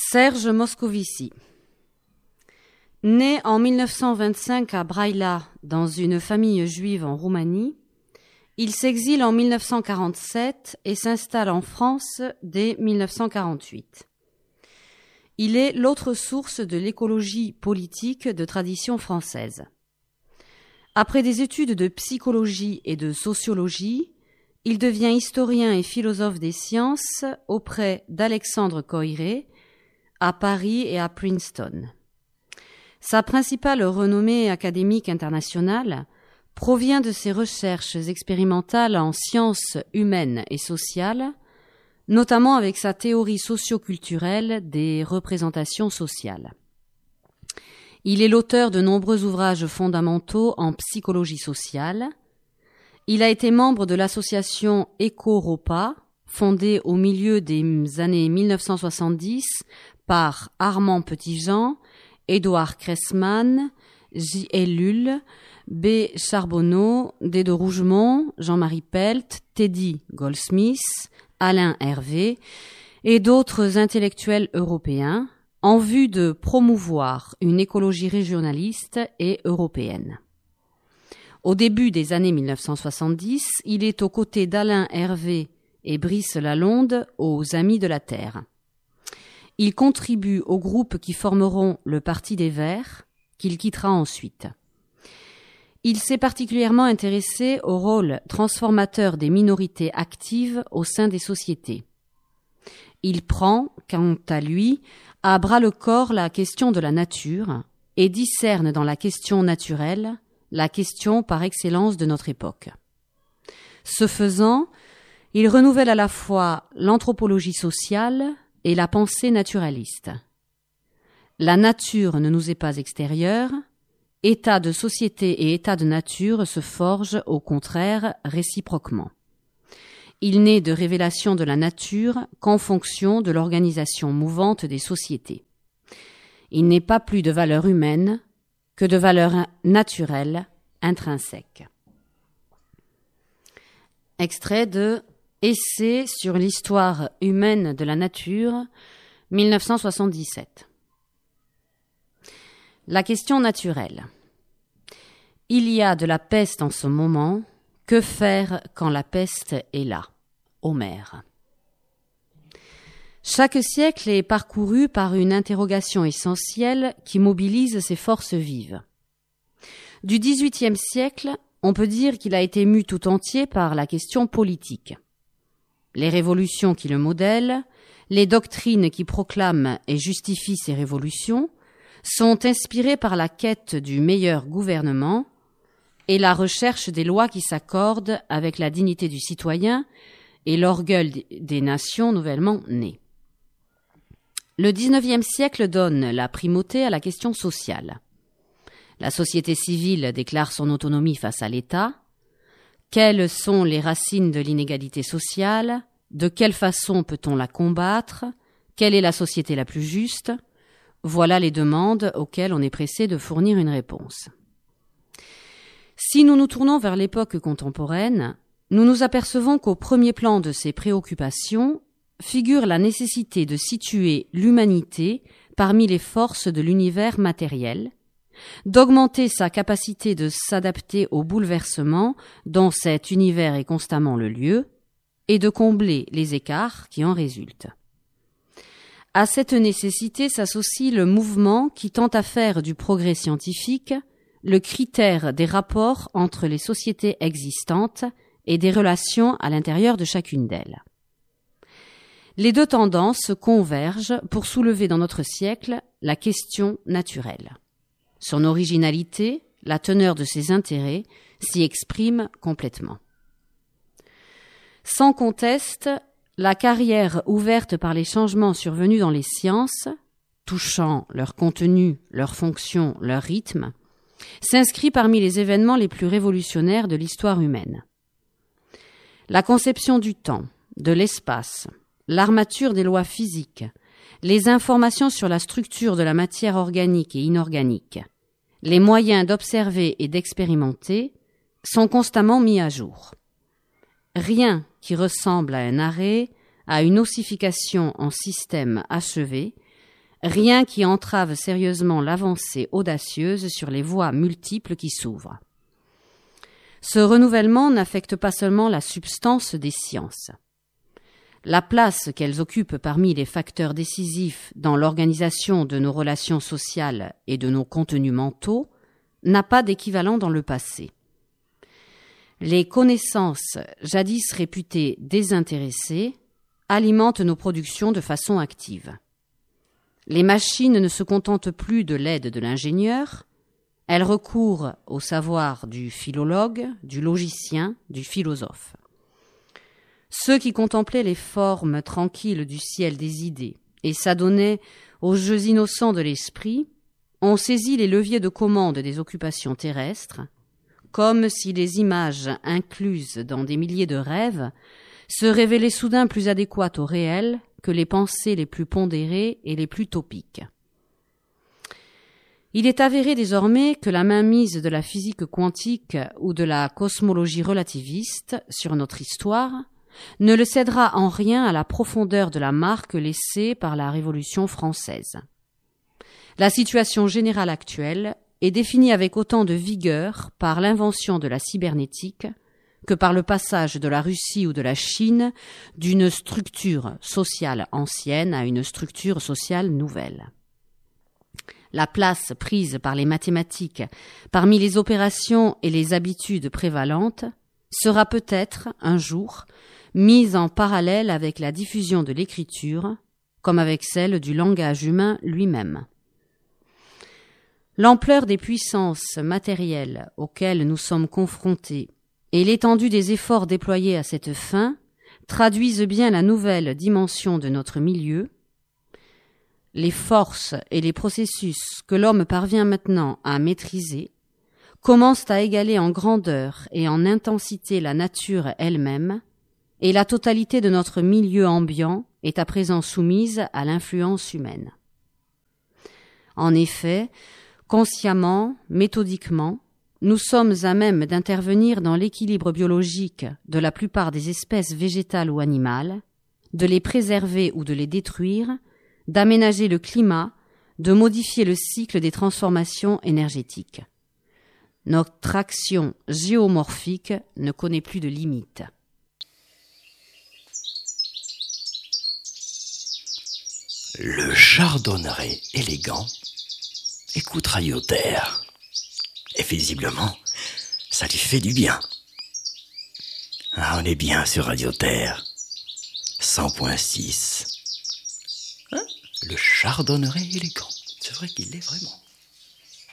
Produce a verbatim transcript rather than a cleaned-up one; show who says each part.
Speaker 1: Serge Moscovici. Né en mille neuf cent vingt-cinq à Braila, dans une famille juive en Roumanie, il s'exile en mille neuf cent quarante-sept et s'installe en France dès mille neuf cent quarante-huit. Il est l'autre source de l'écologie politique de tradition française. Après des études de psychologie et de sociologie, il devient historien et philosophe des sciences auprès d'Alexandre Koyré, à Paris et à Princeton. Sa principale renommée académique internationale provient de ses recherches expérimentales en sciences humaines et sociales, notamment avec sa théorie socio-culturelle des représentations sociales. Il est l'auteur de nombreux ouvrages fondamentaux en psychologie sociale. Il a été membre de l'association EcoRopa, fondée au milieu des années mille neuf cent soixante-dix par Armand Petitjean, Édouard Cressman, J. Ellul, B. Charbonneau, Dédé Rougemont, Jean-Marie Pelt, Teddy Goldsmith, Alain Hervé et d'autres intellectuels européens en vue de promouvoir une écologie régionaliste et européenne. Au début des années mille neuf cent soixante-dix, il est aux côtés d'Alain Hervé et Brice Lalonde aux Amis de la Terre. Il contribue aux groupes qui formeront le Parti des Verts, qu'il quittera ensuite. Il s'est particulièrement intéressé au rôle transformateur des minorités actives au sein des sociétés. Il prend, quant à lui, à bras-le-corps la question de la nature et discerne dans la question naturelle la question par excellence de notre époque. Ce faisant, il renouvelle à la fois l'anthropologie sociale et la pensée naturaliste. La nature ne nous est pas extérieure, état de société et état de nature se forgent au contraire réciproquement. Il n'est de révélation de la nature qu'en fonction de l'organisation mouvante des sociétés. Il n'est pas plus de valeur humaine que de valeur naturelle intrinsèque. Extrait de Essai sur l'histoire humaine de la nature, mille neuf cent soixante-dix-sept. La question naturelle. Il y a de la peste en ce moment. Que faire quand la peste est là? Homère. Chaque siècle est parcouru par une interrogation essentielle qui mobilise ses forces vives. Du dix-huitième siècle, on peut dire qu'il a été mu tout entier par la question politique. Les révolutions qui le modèlent, les doctrines qui proclament et justifient ces révolutions, sont inspirées par la quête du meilleur gouvernement et la recherche des lois qui s'accordent avec la dignité du citoyen et l'orgueil des nations nouvellement nées. Le dix-neuvième siècle donne la primauté à la question sociale. La société civile déclare son autonomie face à l'État. Quelles sont les racines de l'inégalité sociale? De quelle façon peut-on la combattre? Quelle est la société la plus juste? Voilà les demandes auxquelles on est pressé de fournir une réponse. Si nous nous tournons vers l'époque contemporaine, nous nous apercevons qu'au premier plan de ces préoccupations figure la nécessité de situer l'humanité parmi les forces de l'univers matériel, d'augmenter sa capacité de s'adapter aux bouleversements dont cet univers est constamment le lieu, et de combler les écarts qui en résultent. À cette nécessité s'associe le mouvement qui tend à faire du progrès scientifique le critère des rapports entre les sociétés existantes et des relations à l'intérieur de chacune d'elles. Les deux tendances convergent pour soulever dans notre siècle la question naturelle. Son originalité, la teneur de ses intérêts, s'y exprime complètement. Sans conteste, la carrière ouverte par les changements survenus dans les sciences, touchant leur contenu, leur fonction, leur rythme, s'inscrit parmi les événements les plus révolutionnaires de l'histoire humaine. La conception du temps, de l'espace, l'armature des lois physiques, les informations sur la structure de la matière organique et inorganique, les moyens d'observer et d'expérimenter sont constamment mis à jour. Rien qui ressemble à un arrêt, à une ossification en système achevé, rien qui entrave sérieusement l'avancée audacieuse sur les voies multiples qui s'ouvrent. Ce renouvellement n'affecte pas seulement la substance des sciences. La place qu'elles occupent parmi les facteurs décisifs dans l'organisation de nos relations sociales et de nos contenus mentaux n'a pas d'équivalent dans le passé. Les connaissances, jadis réputées désintéressées, alimentent nos productions de façon active. Les machines ne se contentent plus de l'aide de l'ingénieur, elles recourent au savoir du philologue, du logicien, du philosophe. Ceux qui contemplaient les formes tranquilles du ciel des idées et s'adonnaient aux jeux innocents de l'esprit ont saisi les leviers de commande des occupations terrestres, comme si les images incluses dans des milliers de rêves se révélaient soudain plus adéquates au réel que les pensées les plus pondérées et les plus topiques. Il est avéré désormais que la mainmise de la physique quantique ou de la cosmologie relativiste sur notre histoire ne le cédera en rien à la profondeur de la marque laissée par la Révolution française. La situation générale actuelle est définie avec autant de vigueur par l'invention de la cybernétique que par le passage de la Russie ou de la Chine d'une structure sociale ancienne à une structure sociale nouvelle. La place prise par les mathématiques parmi les opérations et les habitudes prévalentes sera peut-être, un jour, mise en parallèle avec la diffusion de l'écriture, comme avec celle du langage humain lui-même. L'ampleur des puissances matérielles auxquelles nous sommes confrontés et l'étendue des efforts déployés à cette fin traduisent bien la nouvelle dimension de notre milieu. Les forces et les processus que l'homme parvient maintenant à maîtriser commencent à égaler en grandeur et en intensité la nature elle-même, et la totalité de notre milieu ambiant est à présent soumise à l'influence humaine. En effet, consciemment, méthodiquement, nous sommes à même d'intervenir dans l'équilibre biologique de la plupart des espèces végétales ou animales, de les préserver ou de les détruire, d'aménager le climat, de modifier le cycle des transformations énergétiques. Notre action géomorphique ne connaît plus de limites.
Speaker 2: Le chardonneret élégant écoute Radio Terre. Et visiblement, ça lui fait du bien. Ah, on est bien sur Radio Terre. cent point six. Hein? Le chardonneret élégant. C'est vrai qu'il l'est vraiment.